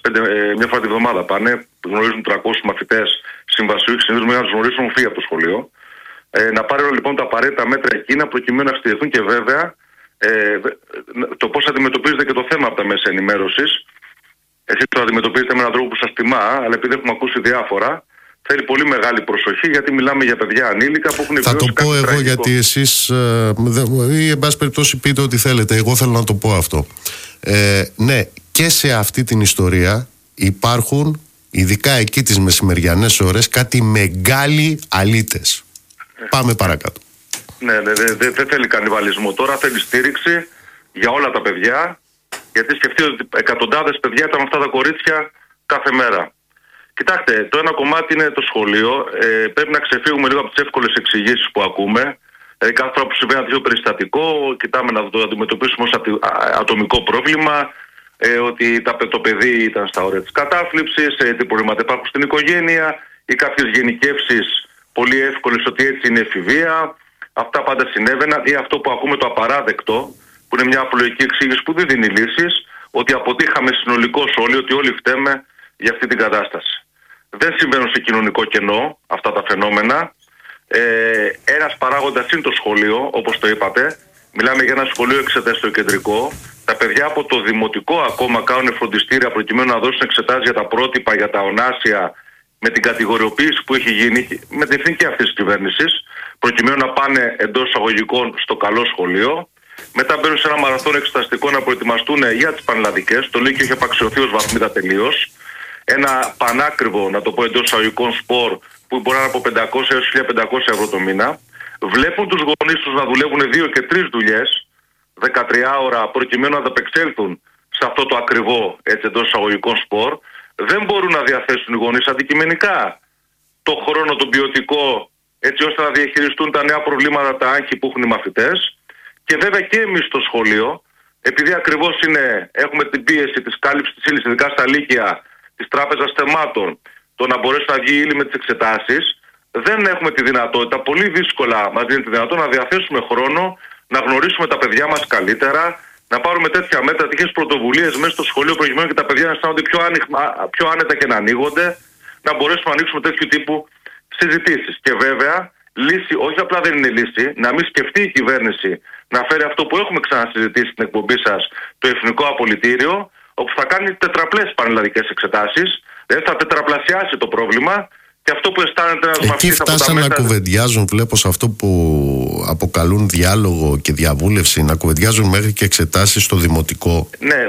μια φορά τη βδομάδα πάνε, γνωρίζουν 300 μαθητές συμβασιούχοι, συνήθως να τους γνωρίσουν φύγει από το σχολείο. Να πάρουν λοιπόν τα απαραίτητα μέτρα εκείνα προκειμένου να στηριχθούν και βέβαια το πώς αντιμετωπίζετε και το θέμα από τα μέσα ενημέρωσης. Εσείς το αντιμετωπίζετε με έναν τρόπο που σας τιμά, αλλά επειδή έχουμε ακούσει διάφορα, θέλει πολύ μεγάλη προσοχή γιατί μιλάμε για παιδιά ανήλικα που έχουν Θα το πω εγώ τραγικό. Γιατί εσείς ή εν πάση περιπτώσει πείτε ό,τι θέλετε. Εγώ θέλω να το πω αυτό. Ναι, και σε αυτή την ιστορία υπάρχουν, ειδικά εκεί τις μεσημεριανές ώρες, κάτι μεγάλοι αλήτες. Πάμε παρακάτω. Ναι, δεν θέλει κανιβαλισμό. Τώρα θέλει στήριξη για όλα τα παιδιά, γιατί σκεφτείτε ότι εκατοντάδες παιδιά ήταν αυτά τα κορίτσια κάθε μέρα. Κοιτάξτε, το ένα κομμάτι είναι το σχολείο. Πρέπει να ξεφύγουμε λίγο από τις εύκολες εξηγήσεις που ακούμε. Κάθε φορά που συμβαίνει ένα τέτοιο περιστατικό, κοιτάμε να το αντιμετωπίσουμε ως ατομικό πρόβλημα. Ότι το παιδί ήταν στα όρια της κατάθλιψης, τι προβλήματα υπάρχουν στην οικογένεια, ή κάποιες γενικεύσεις πολύ εύκολες ότι έτσι είναι εφηβεία. Αυτά πάντα συνέβαιναν. Ή αυτό που ακούμε το απαράδεκτο, που είναι μια απλοϊκή εξήγηση που δεν δίνει λύσεις, ότι αποτύχαμε συνολικώς όλοι, ότι όλοι φταίμε για αυτή την κατάσταση. Δεν συμβαίνουν σε κοινωνικό κενό αυτά τα φαινόμενα. Ένας παράγοντας είναι το σχολείο, όπως το είπατε. Μιλάμε για ένα σχολείο εξεταστοκεντρικό. Τα παιδιά από το δημοτικό ακόμα κάνουν φροντιστήρια προκειμένου να δώσουν εξετάσεις για τα πρότυπα, για τα ονάσια, με την κατηγοριοποίηση που έχει γίνει, με την εθνική αυτής της κυβέρνησης, προκειμένου να πάνε εντός εισαγωγικών στο καλό σχολείο. Μετά μπαίνουν σε ένα μαραθώνιο εξεταστικό να προετοιμαστούν για τις πανελλαδικές. Το Λύκειο έχει απαξιωθεί ως βαθμίδα τελείως. Ένα πανάκριβο, να το πω εντός εισαγωγικών, σπορ που μπορεί να είναι από 500 έως 1.500 ευρώ το μήνα. Βλέπουν τους γονείς τους να δουλεύουν 2 και 3 δουλειές, 13 ώρα, προκειμένου να ανταπεξέλθουν σε αυτό το ακριβό εντός εισαγωγικών σπορ. Δεν μπορούν να διαθέσουν οι γονείς αντικειμενικά το χρόνο, τον ποιοτικό, έτσι ώστε να διαχειριστούν τα νέα προβλήματα, τα άγχη που έχουν οι μαθητές. Και βέβαια και εμείς στο σχολείο, επειδή ακριβώς έχουμε την πίεση της κάλυψης της ύλης, ειδικά στα λύκεια, της τράπεζας θεμάτων, το να μπορέσει να βγει η ύλη με τις εξετάσεις, δεν έχουμε τη δυνατότητα, πολύ δύσκολα μας δίνει τη δυνατότητα να διαθέσουμε χρόνο, να γνωρίσουμε τα παιδιά μας καλύτερα, να πάρουμε τέτοια μέτρα, τέτοιες πρωτοβουλίες μέσα στο σχολείο, προκειμένου και τα παιδιά να αισθάνονται πιο άνετα και να ανοίγονται, να μπορέσουμε να ανοίξουμε τέτοιου τύπου συζητήσεις. Και βέβαια, λύση όχι απλά δεν είναι λύση, να μην σκεφτεί η κυβέρνηση να φέρει αυτό που έχουμε ξανασυζητήσει στην εκπομπή σας, το εθνικό απολυτήριο, όπου θα κάνει τετραπλές πανελλαδικές εξετάσεις, δηλαδή θα τετραπλασιάσει το πρόβλημα. Και αυτό που αισθάνεται ένας μαθητής από τα μέσα... Εκεί φτάσαν να κουβεντιάζουν, βλέπω σε αυτό που αποκαλούν διάλογο και διαβούλευση, να κουβεντιάζουν μέχρι και εξετάσεις στο δημοτικό. Ναι,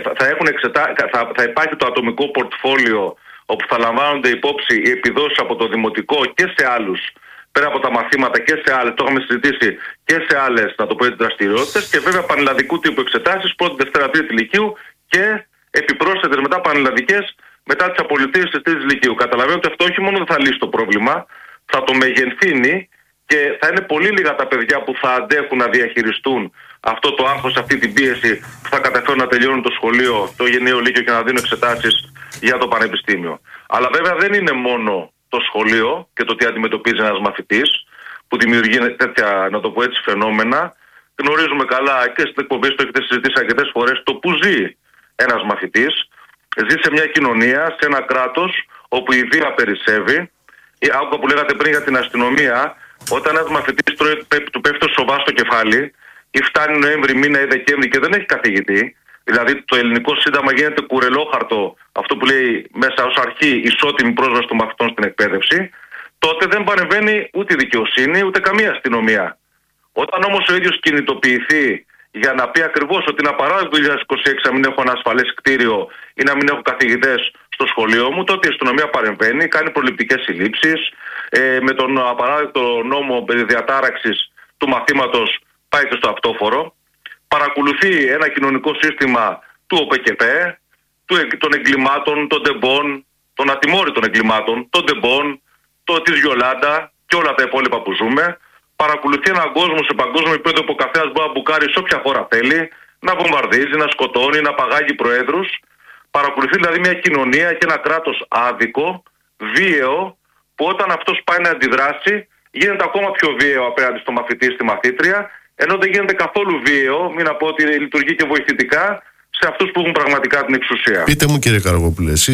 θα υπάρχει το ατομικό πορτφόλιο, όπου θα λαμβάνονται υπόψη οι επιδόσεις από το δημοτικό και σε άλλους, πέρα από τα μαθήματα και σε άλλες, το είχαμε συζητήσει, και σε άλλες, να το πω έτσι, δραστηριότητες, και βέβαια πανελλαδικού τύπου εξετάσεις, πρώτη, δευτέρα, τρίτη λυκείου και επιπρόσθετες μετά πανελλαδικές, μετά τις απολυτήσεις της τρίτης λυκείου. Καταλαβαίνω ότι αυτό όχι μόνο δεν θα λύσει το πρόβλημα, θα το μεγενθύνει και θα είναι πολύ λίγα τα παιδιά που θα αντέχουν να διαχειριστούν αυτό το άγχος, αυτή την πίεση που θα καταφέρουν να τελειώνουν το σχολείο, το γενναίο λύκειο και να δίνουν εξετάσεις για το πανεπιστήμιο. Αλλά βέβαια δεν είναι μόνο το σχολείο και το τι αντιμετωπίζει ένας μαθητής που δημιουργεί τέτοια, να το πω έτσι, φαινόμενα. Γνωρίζουμε καλά και στην εκπομπή, το έχετε συζητήσει αρκετές φορές, το που ζει ένας μαθητής. Ζει σε μια κοινωνία, σε ένα κράτος όπου η βία περισσεύει. Άκουγα που λέγατε πριν για την αστυνομία, όταν ένας μαθητής του πέφτει το σοβά στο κεφάλι ή φτάνει Νοέμβρη μήνα ή Δεκέμβρη και δεν έχει καθηγητή, δηλαδή το ελληνικό σύνταγμα γίνεται κουρελόχαρτο, αυτό που λέει μέσα ως αρχή ισότιμη πρόσβαση των μαθητών στην εκπαίδευση, τότε δεν παρεμβαίνει ούτε η δικαιοσύνη ούτε καμία αστυνομία. Όταν όμως ο ίδιος κινητοποιηθεί για να πει ακριβώς ότι είναι απαράδεκτο το 2026 να μην έχω ένα ασφαλές κτίριο ή να μην έχω καθηγητές στο σχολείο μου, τότε η αστυνομία παρεμβαίνει, κάνει προληπτικές συλλήψεις, με τον απαράδεκτο νόμο περί διατάραξης του μαθήματος πάει και στο αυτόφορο, παρακολουθεί ένα κοινωνικό σύστημα του ΟΠΕΚΕΠΕ, των εγκλημάτων, των τεμπών, των ατιμόρυτων εγκλημάτων, των τεμπών, της Γιολάντα και όλα τα υπόλοιπα που ζούμε. Παρακολουθεί έναν κόσμο σε παγκόσμιο επίπεδο που ο καθένας μπορεί να μπουκάρει σε όποια χώρα θέλει, να βομβαρδίζει, να σκοτώνει, να παγάγει προέδρους. Παρακολουθεί δηλαδή μια κοινωνία και ένα κράτος άδικο, βίαιο, που όταν αυτός πάει να αντιδράσει γίνεται ακόμα πιο βίαιο απέναντι στο μαθητή, στη μαθήτρια, ενώ δεν γίνεται καθόλου βίαιο, μην να πω ότι λειτουργεί και βοηθητικά, σε αυτούς που έχουν πραγματικά την εξουσία. Πείτε μου, κύριε Καραγόπουλε,